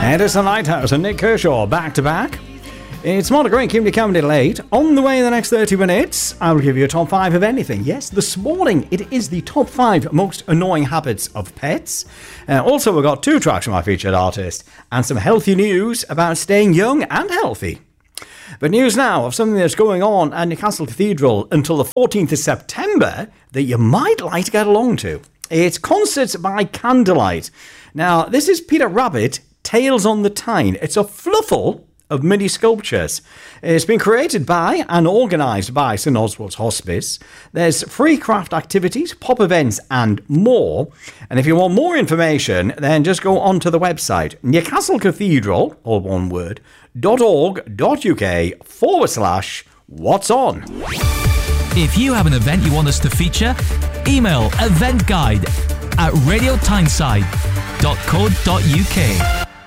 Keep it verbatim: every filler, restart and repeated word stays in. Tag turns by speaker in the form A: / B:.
A: Edison Lighthouse and Nick Kershaw back to back. It's Monty Green, keeping you company late. On the way in the next thirty minutes, I will give you a top five of anything. Yes, this morning it is the top five most annoying habits of pets. Uh, also, we've got two tracks from our featured artist and some healthy news about staying young and healthy. But news now of something that's going on at Newcastle Cathedral until the fourteenth of September that you might like to get along to. It's Concerts by Candlelight. Now, this is Peter Rabbit, Tales on the Tyne. It's a fluffle of mini sculptures. It's been created by and organised by St Oswald's Hospice. There's free craft activities, pop events and more. And if you want more information, then just go onto the website Newcastle Cathedral, all one word, .org.uk forward slash what's on.
B: If you have an event you want us to feature, email event guide at radio tyneside dot co dot uk.